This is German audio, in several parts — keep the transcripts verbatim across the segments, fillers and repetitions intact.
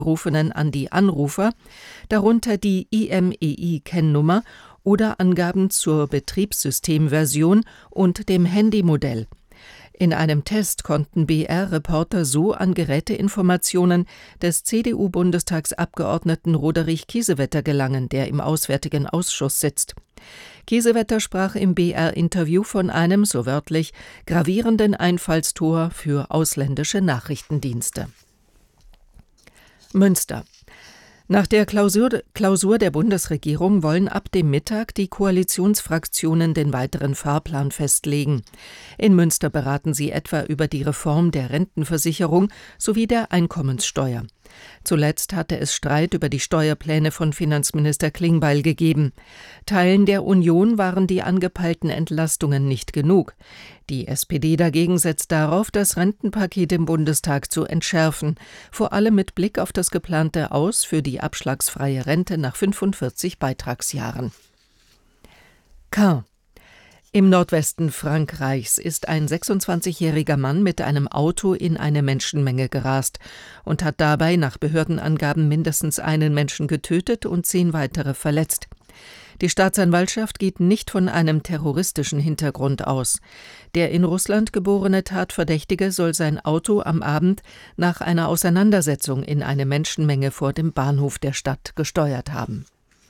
Rufenden an die Anrufer, darunter die I M E I-Kennnummer oder Angaben zur Betriebssystemversion und dem Handymodell. In einem Test konnten B R-Reporter so an Geräteinformationen des C D U-Bundestagsabgeordneten Roderich Kiesewetter gelangen, der im Auswärtigen Ausschuss sitzt. Kiesewetter sprach im B R-Interview von einem, so wörtlich, gravierenden Einfallstor für ausländische Nachrichtendienste. Münster. Nach der Klausur, Klausur der Bundesregierung wollen ab dem Mittag die Koalitionsfraktionen den weiteren Fahrplan festlegen. In Münster beraten sie etwa über die Reform der Rentenversicherung sowie der Einkommenssteuer. Zuletzt hatte es Streit über die Steuerpläne von Finanzminister Klingbeil gegeben. Teilen der Union waren die angepeilten Entlastungen nicht genug. Die S P D dagegen setzt darauf, das Rentenpaket im Bundestag zu entschärfen, vor allem mit Blick auf das geplante Aus für die abschlagsfreie Rente nach fünfundvierzig Beitragsjahren. Caen. Im Nordwesten Frankreichs ist ein sechsundzwanzigjähriger Mann mit einem Auto in eine Menschenmenge gerast und hat dabei nach Behördenangaben mindestens einen Menschen getötet und zehn weitere verletzt. Die Staatsanwaltschaft geht nicht von einem terroristischen Hintergrund aus. Der in Russland geborene Tatverdächtige soll sein Auto am Abend nach einer Auseinandersetzung in eine Menschenmenge vor dem Bahnhof der Stadt gesteuert haben.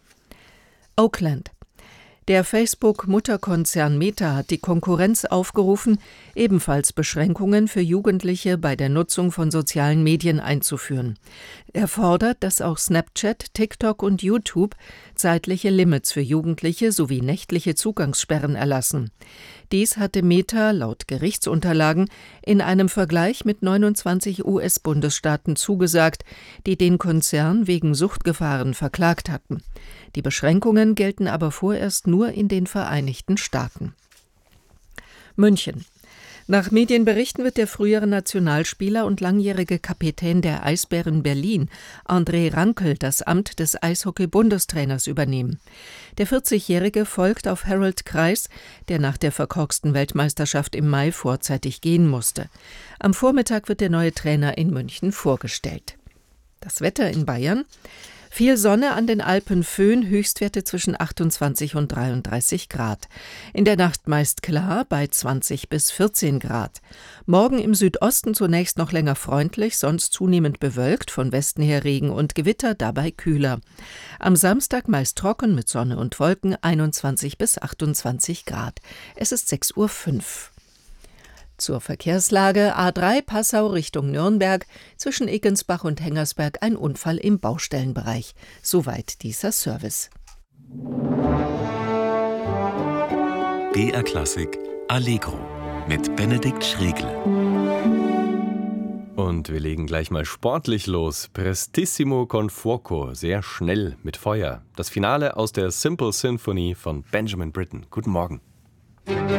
Oakland. Der Facebook-Mutterkonzern Meta hat die Konkurrenz aufgerufen, ebenfalls Beschränkungen für Jugendliche bei der Nutzung von sozialen Medien einzuführen. Er fordert, dass auch Snapchat, TikTok und YouTube zeitliche Limits für Jugendliche sowie nächtliche Zugangssperren erlassen. Dies hatte Meta laut Gerichtsunterlagen in einem Vergleich mit neunundzwanzig U S-Bundesstaaten zugesagt, die den Konzern wegen Suchtgefahren verklagt hatten. Die Beschränkungen gelten aber vorerst nur in den Vereinigten Staaten. München. Nach Medienberichten wird der frühere Nationalspieler und langjährige Kapitän der Eisbären Berlin, André Rankel, das Amt des Eishockey-Bundestrainers übernehmen. Der vierzigjährige folgt auf Harold Kreis, der nach der verkorksten Weltmeisterschaft im Mai vorzeitig gehen musste. Am Vormittag wird der neue Trainer in München vorgestellt. Das Wetter in Bayern. Viel Sonne, an den Alpen Föhn, Höchstwerte zwischen achtundzwanzig und dreiunddreißig Grad. In der Nacht meist klar bei zwanzig bis vierzehn Grad. Morgen im Südosten zunächst noch länger freundlich, sonst zunehmend bewölkt, von Westen her Regen und Gewitter, dabei kühler. Am Samstag meist trocken mit Sonne und Wolken, einundzwanzig bis achtundzwanzig Grad. Es ist sechs Uhr fünf. Zur Verkehrslage: A drei Passau Richtung Nürnberg, zwischen Eggensbach und Hengersberg ein Unfall im Baustellenbereich. Soweit dieser Service. B R Klassik Allegro mit Benedikt Schregle. Und wir legen gleich mal sportlich los. Prestissimo con fuoco, sehr schnell mit Feuer. Das Finale aus der Simple Symphony von Benjamin Britten. Guten Morgen.